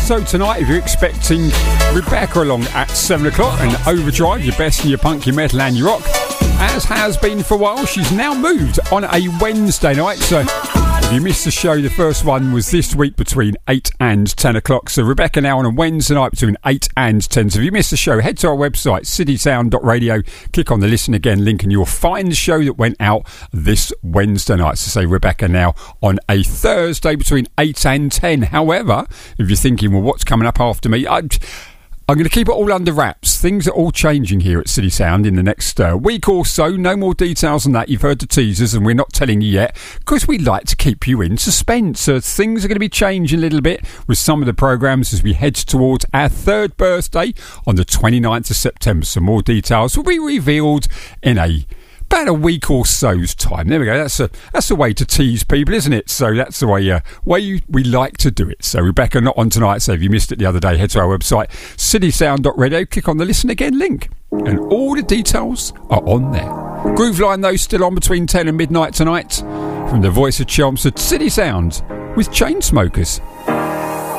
So tonight, if you're expecting Rebecca along at 7 o'clock and Overdrive, your best in your punk, your metal and your rock, as has been for a while, she's now moved on a Wednesday night. So if you missed the show, the first one was this week between 8 and 10 o'clock. So Rebecca now on a Wednesday night between 8 and 10. So if you missed the show, head to our website, citysound.radio, click on the Listen Again link and you'll find the show that went out this Wednesday night. So say Rebecca now on a Thursday between 8 and 10. However, if you're thinking, well, what's coming up after me? I'm going to keep it all under wraps. Things are all changing here at City Sound in the next week or so. No more details on that. You've heard the teasers and we're not telling you yet because we like to keep you in suspense. So things are going to be changing a little bit with some of the programmes as we head towards our third birthday on the 29th of September. So more details will be revealed in about a week or so's time. There we go. That's a way to tease people, isn't it? So that's the way we like to do it. So Rebecca not on tonight. So if you missed it the other day, head to our website, citysound.radio, click on the Listen Again link. And all the details are on there. Groove Line, though, still on between 10 and midnight tonight. From the voice of Chelmsford, City Sound with Chainsmokers.